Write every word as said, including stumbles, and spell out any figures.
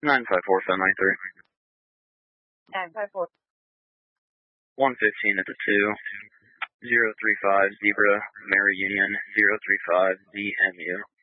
nine five four five nine three. nine five four. one fifteen at the two. zero three five Zebra, Mary Union, zero three five D M U.